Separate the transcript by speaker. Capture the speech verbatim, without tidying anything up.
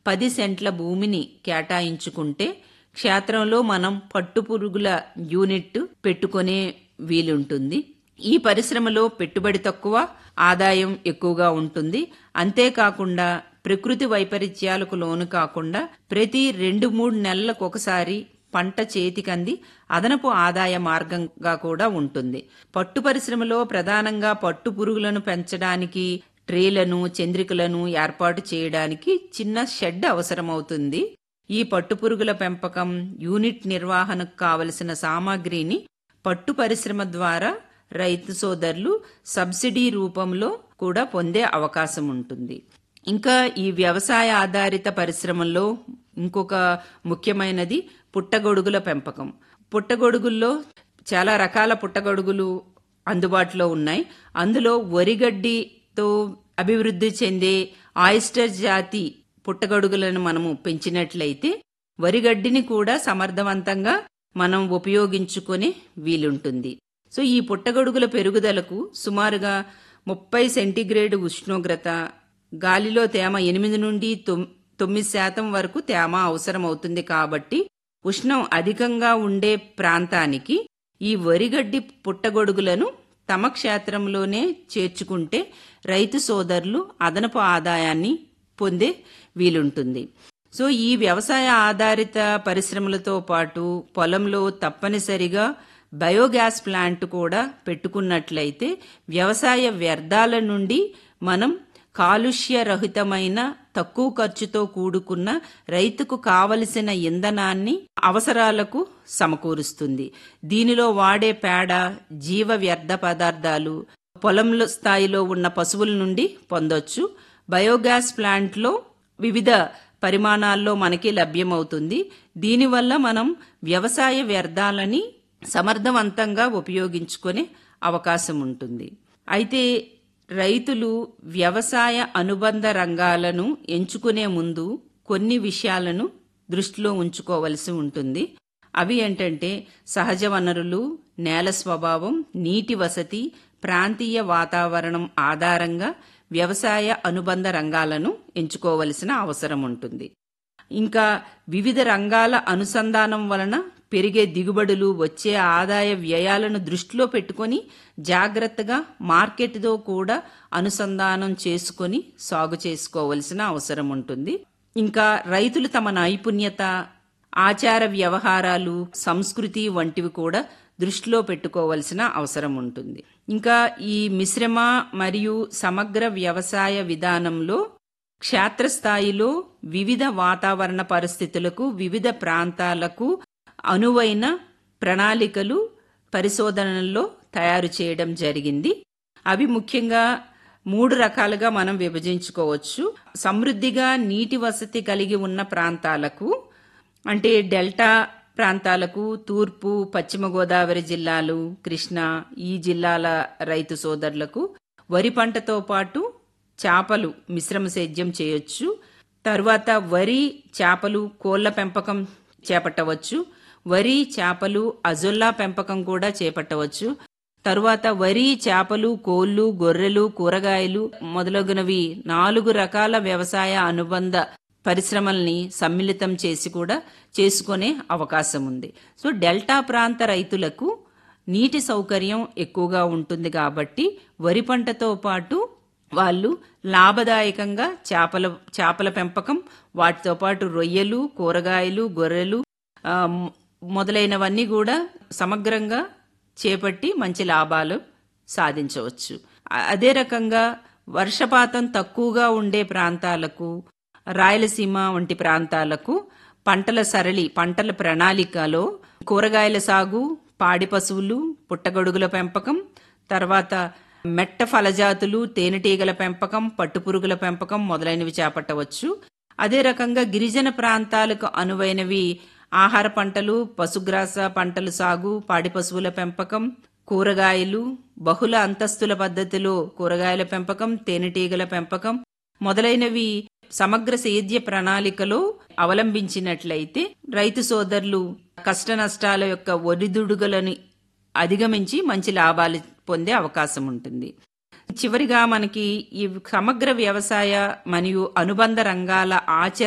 Speaker 1: పది సెంట్ల భూమిని కేటాయించుకుంటే క్షేత్రంలో మనం పట్టుపురుగుల యూనిట్ పెట్టుకునే వీలుంటుంది. ఈ పరిశ్రమలో పెట్టుబడి తక్కువ, ఆదాయం ఎక్కువగా ఉంటుంది. అంతేకాకుండా ప్రకృతి వైపరీత్యాలకు లోను కాకుండా ప్రతి రెండు మూడు నెలలకు ఒకసారి పంట చేతికంది అదనపు ఆదాయ మార్గంగా కూడా ఉంటుంది. పట్టు పరిశ్రమలో ప్రధానంగా పట్టు పురుగులను పెంచడానికి ట్రేలను, చంద్రికలను ఏర్పాటు చేయడానికి చిన్న షెడ్ అవసరమవుతుంది. ఈ పట్టుపురుగుల పెంపకం యూనిట్ నిర్వహణకు కావలసిన సామాగ్రిని పట్టు పరిశ్రమ ద్వారా రైతు సోదరులు సబ్సిడీ రూపంలో కూడా పొందే అవకాశం ఉంటుంది. ఇంకా ఈ వ్యవసాయ ఆధారిత పరిశ్రమల్లో ఇంకొక ముఖ్యమైనది పుట్టగొడుగుల పెంపకం. పుట్టగొడుగుల్లో చాలా రకాల పుట్టగొడుగులు అందుబాటులో ఉన్నాయి. అందులో వరిగడ్డితో అభివృద్ధి చెందే ఆయిస్టర్ జాతి పుట్టగొడుగులను మనము పెంచినట్లయితే వరిగడ్డిని కూడా సమర్థవంతంగా మనం ఉపయోగించుకునే వీలుంటుంది. సో ఈ పుట్టగొడుగుల పెరుగుదలకు సుమారుగా ముప్పై సెంటీగ్రేడ్ ఉష్ణోగ్రత, గాలిలో తేమ ఎనిమిది నుండి తొమ్మిది శాతం వరకు తేమ అవసరమవుతుంది. కాబట్టి ఉష్ణం అధికంగా ఉండే ప్రాంతానికి ఈ వరిగడ్డి పుట్టగొడుగులను తమ క్షేత్రంలోనే చేర్చుకుంటే రైతు సోదరులు అదనపు ఆదాయాన్ని పొందే వీలుంటుంది. సో ఈ వ్యవసాయ ఆధారిత పరిశ్రమలతో పాటు పొలంలో తప్పనిసరిగా బయోగ్యాస్ ప్లాంట్ కూడా పెట్టుకున్నట్లయితే వ్యవసాయ వ్యర్థాల నుండి మనం కాలుష్య రహితమైన తక్కువ ఖర్చుతో కూడుకున్న రైతుకు కావలసిన ఇంధనాన్ని అవసరాలకు సమకూరుస్తుంది. దీనిలో వాడే పేడ, జీవ వ్యర్థ పదార్థాలు పొలంలో స్థాయిలో ఉన్న పశువుల నుండి పొందొచ్చు. బయోగ్యాస్ ప్లాంట్లో వివిధ పరిమాణాల్లో మనకి లభ్యమవుతుంది. దీనివల్ల మనం వ్యవసాయ వ్యర్థాలని సమర్థవంతంగా ఉపయోగించుకునే అవకాశం ఉంటుంది. అయితే రైతులు వ్యవసాయ అనుబంధ రంగాలను ఎంచుకునే ముందు కొన్ని విషయాలను దృష్టిలో ఉంచుకోవలసి ఉంటుంది. అవి ఏంటంటే సహజ వనరులు, నేల స్వభావం, నీటి వసతి, ప్రాంతీయ వాతావరణం ఆధారంగా వ్యవసాయ అనుబంధ రంగాలను ఎంచుకోవలసిన అవసరం ఉంటుంది. ఇంకా వివిధ రంగాల అనుసంధానం వలన పెరిగే దిగుబడులు, వచ్చే ఆదాయ వ్యయాలను దృష్టిలో పెట్టుకొని జాగ్రత్తగా మార్కెట్తో కూడా అనుసంధానం చేసుకొని సాగు చేసుకోవలసిన అవసరం ఉంటుంది. ఇంకా రైతులు తమ నైపుణ్యత, ఆచార వ్యవహారాలు, సంస్కృతి వంటివి కూడా దృష్టిలో పెట్టుకోవలసిన అవసరం ఉంటుంది. ఇంకా ఈ మిశ్రమ మరియు సమగ్ర వ్యవసాయ విధానంలో క్షేత్రస్థాయిలో వివిధ వాతావరణ పరిస్థితులకు, వివిధ ప్రాంతాలకు అనువైన ప్రణాళికలు పరిశోధనల్లో తయారు చేయడం జరిగింది. అవి ముఖ్యంగా మూడు రకాలుగా మనం విభజించుకోవచ్చు. సమృద్ధిగా నీటి వసతి కలిగి ఉన్న ప్రాంతాలకు, అంటే డెల్టా ప్రాంతాలకు, తూర్పు పశ్చిమ గోదావరి జిల్లాలు, కృష్ణా ఈ జిల్లాల రైతు సోదరులకు వరి పంటతో పాటు చేపలు మిశ్రమ సేద్యం చేయొచ్చు. తర్వాత వరి, చేపలు, కోళ్ల పెంపకం చేపట్టవచ్చు. వరి, చేపలు, అజొల్లా పెంపకం కూడా చేపట్టవచ్చు. తరువాత వరి, చేపలు, కోళ్లు, గొర్రెలు, కూరగాయలు మొదలగునవి నాలుగు రకాల వ్యవసాయ అనుబంధ పరిశ్రమల్ని సమ్మిళితం చేసి కూడా చేసుకునే అవకాశం ఉంది. సో డెల్టా ప్రాంత రైతులకు నీటి సౌకర్యం ఎక్కువగా ఉంటుంది కాబట్టి వరి పంటతో పాటు వాళ్ళు లాభదాయకంగా చేపల చేపల పెంపకం, వాటితో పాటు రొయ్యలు, కూరగాయలు, గొర్రెలు మొదలైనవన్నీ కూడా సమగ్రంగా చేపట్టి మంచి లాభాలు సాధించవచ్చు. అదే రకంగా వర్షపాతం తక్కువగా ఉండే ప్రాంతాలకు, రాయలసీమ వంటి ప్రాంతాలకు పంటల సరళి పంటల ప్రణాళికలో కూరగాయల సాగు, పాడి పశువులు, పుట్టగొడుగుల పెంపకం, తర్వాత మెట్ట ఫలజాతులు, తేనెటీగల పెంపకం, పట్టుపురుగుల పెంపకం మొదలైనవి చేపట్టవచ్చు. అదే రకంగా గిరిజన ప్రాంతాలకు అనువైనవి ఆహార పంటలు, పశుగ్రాస పంటలు సాగు, పాడి పశువుల పెంపకం, కూరగాయలు, బహుళ అంతస్తుల పద్ధతిలో కూరగాయల పెంపకం, తేనెటీగల పెంపకం మొదలైనవి సమగ్ర సేద్య ప్రణాళికలో అవలంబించినట్లయితే రైతు సోదరులు కష్ట నష్టాల యొక్క ఒడిదుడుగులను అధిగమించి మంచి లాభాలు పొందే అవకాశం ఉంటుంది. చివరిగా మనకి ఈ సమగ్ర వ్యవసాయ మరియు అనుబంధ రంగాల ఆచరణ